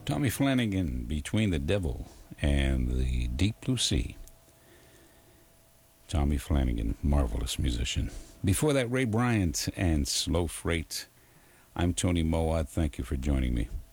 Tommy Flanagan, Between the Devil and the Deep Blue Sea. Tommy Flanagan, marvelous musician. Before that, Ray Bryant and Slow Freight. I'm Tony Moa. Thank you for joining me.